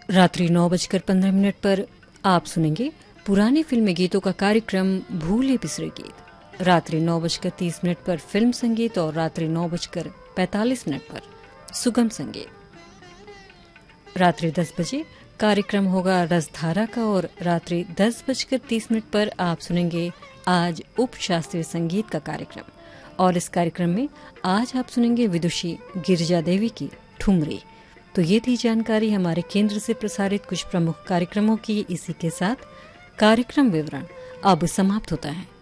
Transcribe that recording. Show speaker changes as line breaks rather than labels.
रात्रि 9:15 पर आप सुनेंगे पुराने फिल्मी गीतों का कार्यक्रम भूले बिसरे गीत। रात्रि 9:30 पर फिल्म संगीत और रात्रि 9:45 पर सुगम संगीत। रात्रि 10 बजे कार्यक्रम होगा रसधारा का और रात्रि 10:30 पर आप सुनेंगे आज उप शास्त्रीय संगीत का कार्यक्रम। और इस कार्यक्रम में आज आप सुनेंगे विदुषी गिरिजा देवी की ठुमरी। तो ये थी जानकारी हमारे केंद्र से प्रसारित कुछ प्रमुख कार्यक्रमों की। इसी के साथ कार्यक्रम विवरण अब समाप्त होता है।